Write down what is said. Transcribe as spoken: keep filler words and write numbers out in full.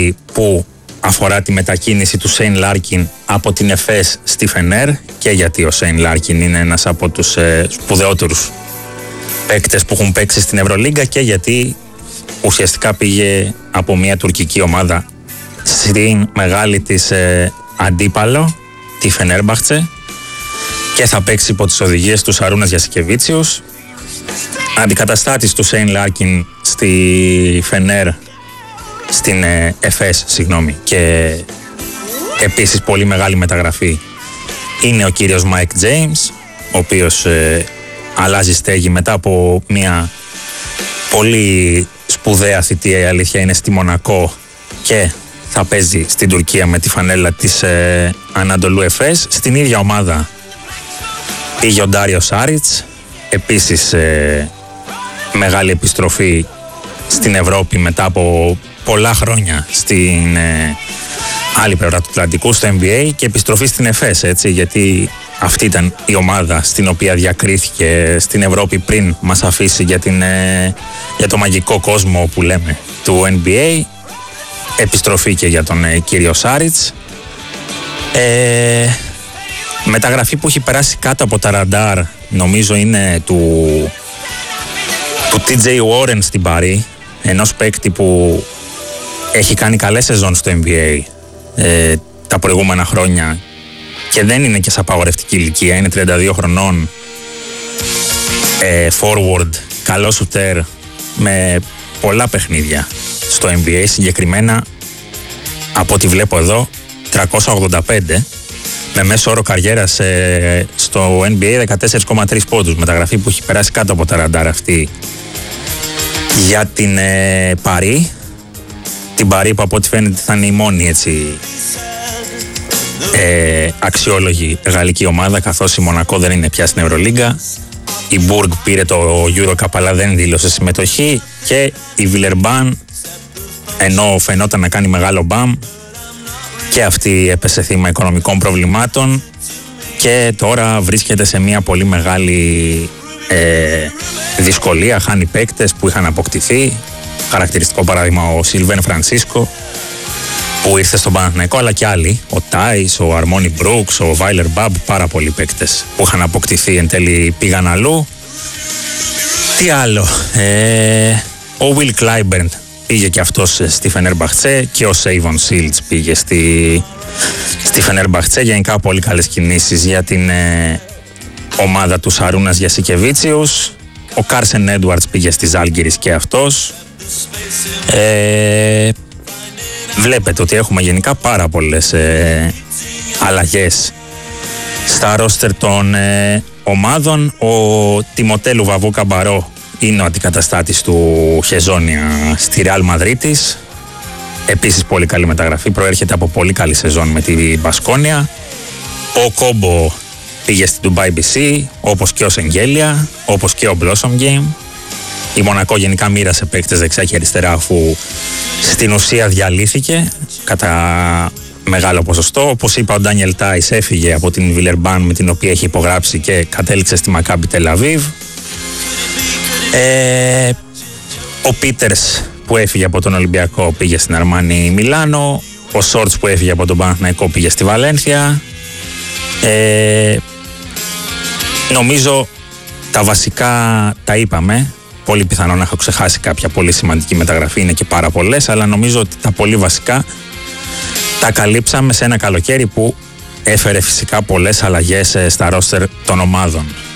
είδηση που αφορά τη μετακίνηση του Σέιν Λάρκιν από την Εφές στη Φενέρ, και γιατί ο Σέιν Λάρκιν είναι ένας από τους ε, σπουδαιότερους παίκτες που έχουν παίξει στην Ευρωλίγκα, και γιατί ουσιαστικά πήγε από μια τουρκική ομάδα στην μεγάλη της ε, αντίπαλο, τη Φενέρμπαχτσε, και θα παίξει υπό τις οδηγίες του Σαρούνας Γιασικεβίτσιους, αντικαταστάτης του Σέιν Λάρκιν στη Φενέρ, στην ε, Εφές, συγγνώμη, και επίσης πολύ μεγάλη μεταγραφή είναι ο κύριος Μάικ Τζέιμς, ο οποίος ε, αλλάζει στέγη μετά από μια πολύ σπουδαία θητεία, η αλήθεια είναι, στη Μονακό, και θα παίζει στην Τουρκία με τη φανέλα της ε, Ανατολού Εφές. Στην ίδια ομάδα πήγε ο Ντάριο Σάριτς, επίσης ε, μεγάλη επιστροφή στην Ευρώπη μετά από πολλά χρόνια στην ε, άλλη πλευρά του Ατλαντικού, στο N B A, και επιστροφή στην Εφές, έτσι, γιατί αυτή ήταν η ομάδα στην οποία διακρίθηκε στην Ευρώπη πριν μας αφήσει για, την, ε, για το μαγικό κόσμο που λέμε του N B A. Επιστροφή και για τον ε, κύριο Σάριτς. Ε, μεταγραφή που έχει περάσει κάτω από τα ραντάρ, νομίζω είναι του, του τι τζέι Warren στην Παρί, ενός παίκτη που έχει κάνει καλές σεζόν στο N B A ε, τα προηγούμενα χρόνια και δεν είναι και σε απαγορευτική ηλικία, είναι τριάντα δύο χρονών, ε, forward, καλό σουτέρ, με πολλά παιχνίδια στο N B A, συγκεκριμένα από ό,τι βλέπω εδώ τριακόσια ογδόντα πέντε, με μέσο όρο καριέρας ε, στο N B A δεκατέσσερα κόμμα τρία πόντους. Μεταγραφή που έχει περάσει κάτω από τα ραντάρ αυτή για την ε, Παρί. Την Παρί που από ό,τι φαίνεται θα είναι η μόνη, έτσι, ε, αξιόλογη γαλλική ομάδα, καθώς η Μονακό δεν είναι πια στην Ευρωλίγκα. Η Μπουργκ πήρε το EuroCup αλλά δεν δήλωσε συμμετοχή, και η Βιλερμπάν, ενώ φαινόταν να κάνει μεγάλο μπαμ, και αυτή έπεσε θύμα οικονομικών προβλημάτων και τώρα βρίσκεται σε μια πολύ μεγάλη ε, δυσκολία. Χάνει παίκτες που είχαν αποκτηθεί. Χαρακτηριστικό παράδειγμα ο Σιλβέν Φρανσίσκο που ήρθε στον Παναθηναϊκό, αλλά και άλλοι, ο Τάις, ο Αρμόνι Μπρούξ, ο Βάιλερ Μπαμπ, πάρα πολλοί παίκτες που είχαν αποκτηθεί εν τέλει πήγαν αλλού. Τι άλλο, ε, ο Will Clyburn πήγε και αυτός στη Φενέρμπαχτσε, και ο Σέιβον Σίλτς πήγε στη, στη Φενέρμπαχτσε. Γενικά πολύ καλές κινήσεις για την ε, ομάδα του Σαρούνας Γιασικεβίτσιους. Ο Κάρσεν Έντουαρτς πήγε στη Ζάλγκιρις και αυτός. Ε, βλέπετε ότι έχουμε γενικά πάρα πολλές ε, αλλαγές στα ρόστερ των ε, ομάδων. Ο Τιμοτέλου Βαβού Καμπαρό είναι ο αντικαταστάτης του Χεζόνια στη Ρεάλ Μαδρίτης. Επίσης πολύ καλή μεταγραφή, προέρχεται από πολύ καλή σεζόν με τη Μπασκόνια. Ο Κόμπο πήγε στην Dubai μπι σι, όπως και ο Σεγγέλια, όπως και ο Blossom Game. Η Μονακό γενικά μοίρασε παίκτες δεξιά και αριστερά, αφού στην ουσία διαλύθηκε κατά μεγάλο ποσοστό. Όπως είπα, ο Ντάνιελ Τάις έφυγε από την Βιλερμπάν, με την οποία έχει υπογράψει, και κατέληξε στη Μακάμπι Τελαβίβ. Ε, ο Πίτερς που έφυγε από τον Ολυμπιακό πήγε στην Αρμάνι Μιλάνο. Ο Σόρτς που έφυγε από τον Παναθηναϊκό πήγε στη Βαλένθια. Ε, νομίζω τα βασικά τα είπαμε. Πολύ πιθανό να έχω ξεχάσει κάποια πολύ σημαντική μεταγραφή, είναι και πάρα πολλές, αλλά νομίζω ότι τα πολύ βασικά τα καλύψαμε σε ένα καλοκαίρι που έφερε φυσικά πολλές αλλαγές στα ρόστερ των ομάδων.